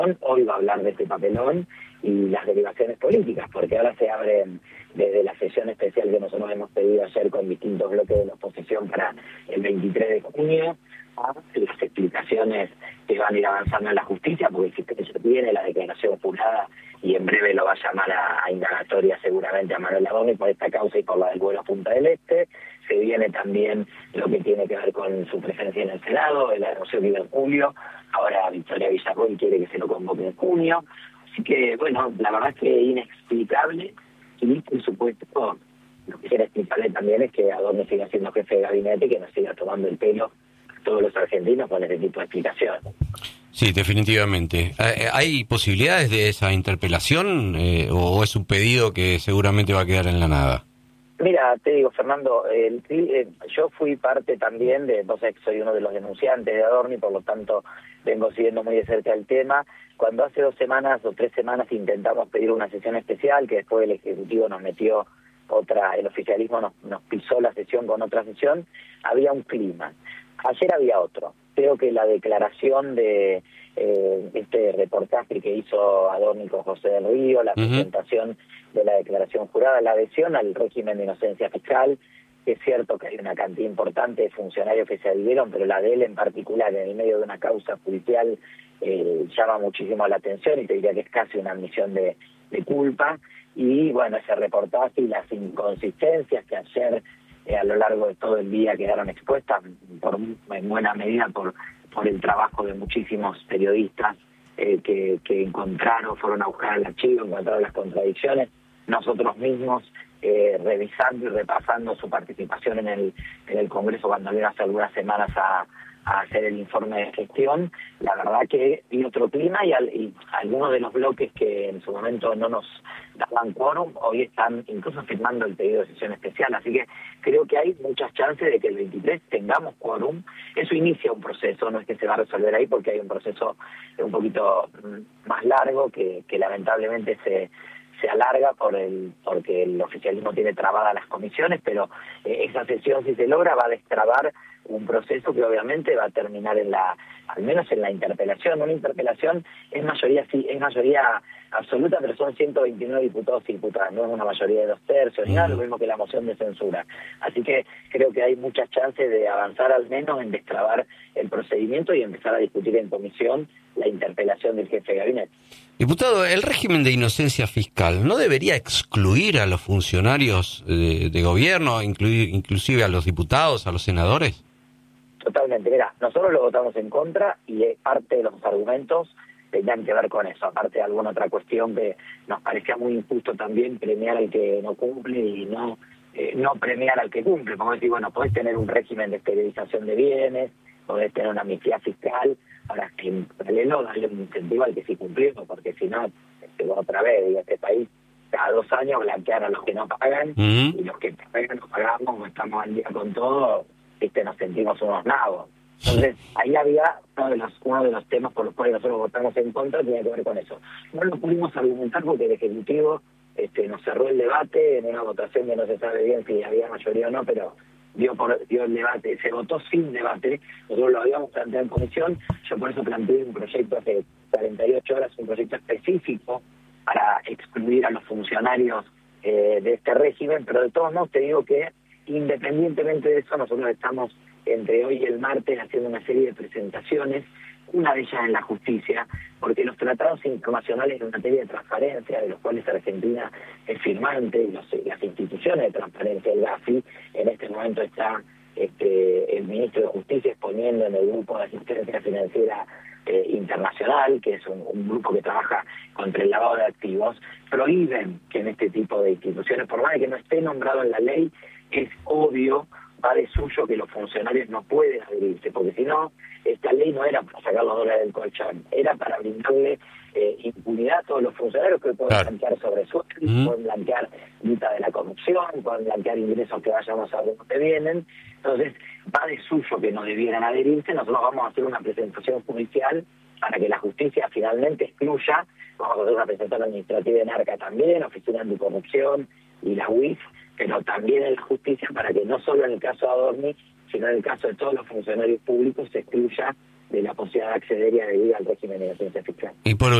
hoy va a hablar de este papelón y las derivaciones políticas, porque ahora se abren desde la sesión especial que nosotros hemos pedido ayer con distintos bloques de la oposición para el 23 de junio, a las explicaciones que van a ir avanzando en la justicia, porque el fiscal ya tiene la declaración jurada y en breve lo va a llamar a indagatoria seguramente a Manuel Adorni por esta causa y por la del vuelo a Punta del Este. Se viene también lo que tiene que ver con su presencia en el Senado, el anuncio que iba en julio. Ahora Victoria Villarruel quiere que se lo convoque en junio. Así que, bueno, la verdad es que es inexplicable. Y, por supuesto, lo que es inexplicable también es que Adorni siga siendo jefe de gabinete y que nos siga tomando el pelo a todos los argentinos con ese tipo de explicaciones. Sí, definitivamente. ¿Hay posibilidades de esa interpelación o es un pedido que seguramente va a quedar en la nada? Mira, te digo, Fernando, yo fui parte también entonces soy uno de los denunciantes de Adorni, por lo tanto vengo siguiendo muy de cerca el tema. Cuando hace 2 semanas o 3 semanas intentamos pedir una sesión especial, que después el Ejecutivo nos metió el oficialismo nos pisó la sesión con otra sesión, había un clima. Ayer había otro. Creo que la declaración de este reportaje que hizo Adorni con José del Río, la presentación de la declaración jurada, la adhesión al régimen de inocencia fiscal, es cierto que hay una cantidad importante de funcionarios que se adhirieron, pero la de él en particular, en el medio de una causa judicial, llama muchísimo la atención y te diría que es casi una admisión de culpa. Y bueno, ese reportaje y las inconsistencias que ayer a lo largo de todo el día quedaron expuestas en buena medida por el trabajo de muchísimos periodistas que fueron a buscar el archivo, encontraron las contradicciones. Nosotros mismos revisando y repasando su participación en el Congreso cuando vino hace algunas semanas a hacer el informe de gestión, la verdad que vi otro clima y algunos de los bloques que en su momento no nos daban quórum, hoy están incluso firmando el pedido de sesión especial, así que creo que hay muchas chances de que el 23 tengamos quórum. Eso inicia un proceso, no es que se va a resolver ahí porque hay un proceso un poquito más largo que lamentablemente se alarga porque el oficialismo tiene trabadas las comisiones, pero esa sesión, si se logra, va a destrabar un proceso que obviamente va a terminar al menos en la interpelación. Una interpelación es mayoría absoluta, pero son 129 diputados y diputadas, no es una mayoría de 2/3 ni nada, lo mismo que la moción de censura. Así que creo que hay muchas chances de avanzar al menos en destrabar el procedimiento y empezar a discutir en comisión la interpelación del jefe de gabinete. Diputado, el régimen de inocencia fiscal no debería excluir a los funcionarios de gobierno, inclusive a los diputados, a los senadores. Totalmente, mira, nosotros lo votamos en contra y parte de los argumentos tenían que ver con eso, aparte de alguna otra cuestión que nos parecía muy injusto también premiar al que no cumple y no premiar al que cumple. Como decir, bueno, podés tener un régimen de esterilización de bienes, podés tener una amnistía fiscal, para que en paralelo darle un incentivo al que sí cumplió, porque si no, otra vez, digo, este país cada 2 años blanquear a los que no pagan, y los que pagan nos pagamos, estamos al día con todo, nos sentimos unos nabos. Entonces, ahí había uno de los temas por los cuales nosotros votamos en contra, tenía que ver con eso. No lo pudimos argumentar porque el Ejecutivo nos cerró el debate en una votación que no se sabe bien si había mayoría o no, pero dio el debate, se votó sin debate. Nosotros lo habíamos planteado en comisión, yo por eso planteé un proyecto hace 48 horas, un proyecto específico para excluir a los funcionarios de este régimen, pero de todos modos te digo que independientemente de eso, nosotros estamos entre hoy y el martes haciendo una serie de presentaciones, una de ellas en la justicia, porque los tratados internacionales en materia de transparencia, de los cuales Argentina es firmante, y las instituciones de transparencia, el GAFI, en este momento está el ministro de Justicia exponiendo en el grupo de asistencia financiera internacional, que es un grupo que trabaja contra el lavado de activos, prohíben que en este tipo de instituciones, por más de que no esté nombrado en la ley, es obvio, va de suyo que los funcionarios no pueden adherirse, porque si no, esta ley no era para sacar los dólares del colchón, era para brindarle impunidad a todos los funcionarios que pueden blanquear sobresueldos, pueden blanquear mitad de la corrupción, pueden blanquear ingresos que vayamos a ver dónde vienen. Entonces, va de suyo que no debieran adherirse. Nosotros vamos a hacer una presentación judicial para que la justicia finalmente excluya. Vamos a hacer una presentación administrativa en ARCA también, Oficina Anticorrupción y la UIF, pero también en la justicia para que no solo en el caso de Adorni, sino en el caso de todos los funcionarios públicos se excluya de la posibilidad de acceder y adherir al régimen de inocencia fiscal. Y por